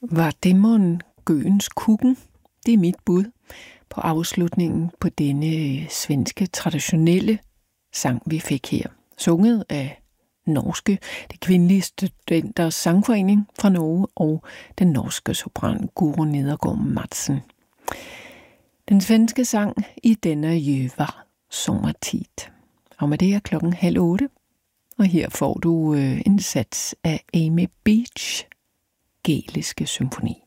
Var det mon Gøgens Kukken? Det er mit bud på afslutningen på denne svenske traditionelle sang, vi fik her. Sunget af norske, det kvindelige studenters sangforening fra Norge og den norske sopran Guro Nedergaard Madsen. Den svenske sang I denne ljuva sommertid. Og med det er 7:30, og her får du en sats af Amy Beach, Gæliske symfoni.